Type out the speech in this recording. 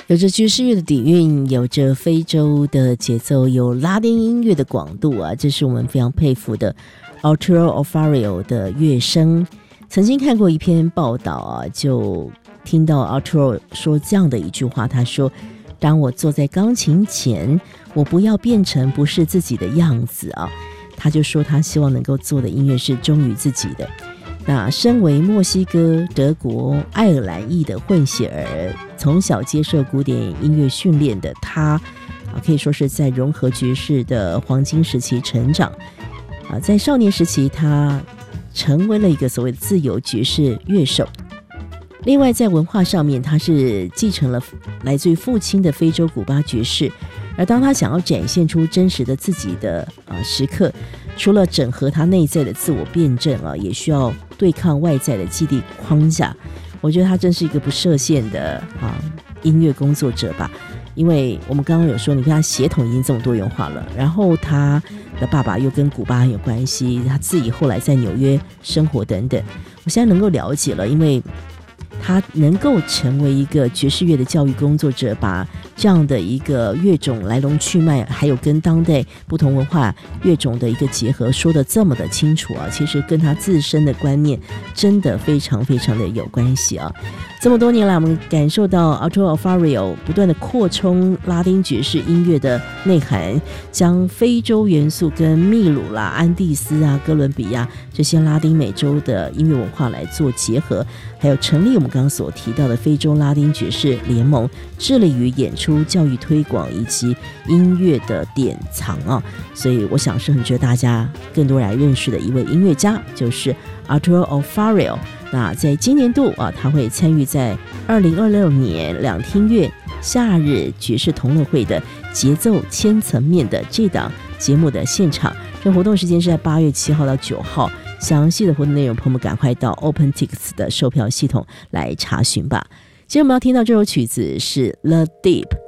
有着爵士乐的底蕴，有着非洲的节奏，有拉丁音乐的广度啊，这是我们非常佩服的 Arturo Alfario 的乐声。曾经看过一篇报道啊，就听到 Arturo 说这样的一句话，他说：当我坐在钢琴前，我不要变成不是自己的样子啊。他就说他希望能够做的音乐是忠于自己的。那身为墨西哥、德国、爱尔兰裔的混血儿，从小接受古典音乐训练的他，可以说是在融合爵士的黄金时期成长。在少年时期，他成为了一个所谓的自由爵士乐手。另外，在文化上面，他是继承了来自于父亲的非洲古巴爵士。而当他想要展现出真实的自己的时刻，除了整合他内在的自我辩证啊，也需要对抗外在的既定框架。我觉得他真是一个不设限的音乐工作者吧。因为我们刚刚有说，你看他血统已经这么多元化了，然后他的爸爸又跟古巴很有关系，他自己后来在纽约生活等等，我现在能够了解了，因为他能够成为一个爵士乐的教育工作者，把这样的一个乐种来龙去脉，还有跟当代不同文化乐种的一个结合说得这么的清楚啊，其实跟他自身的观念真的非常非常的有关系啊。这么多年来，我们感受到 Arturo Alfario 不断的扩充拉丁爵士音乐的内涵，将非洲元素跟秘鲁啦、安第斯啊、哥伦比亚这些拉丁美洲的音乐文化来做结合，还有成立我们刚刚所提到的非洲拉丁爵士联盟，致力于演出、教育推广以及音乐的典藏啊。所以我想是很值得大家更多来认识的一位音乐家，就是 Arturo Alfario。那在今年度他会参与在2026年两厅院夏日爵士同乐会的节奏千层面的这档节目的现场。这活动时间是在8月7号到9号，详细的活动内容朋友们赶快到 OpenTix 的售票系统来查询吧。今天我们要听到这首曲子是 The Deep